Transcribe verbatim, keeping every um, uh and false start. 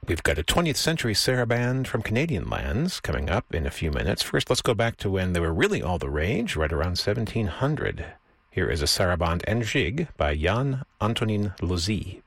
We've got a twentieth century saraband from Canadian lands coming up in a few minutes. First, let's go back to when they were really all the rage, right around seventeen hundred. Here is a saraband en gigue by Jan Antonin Lozy.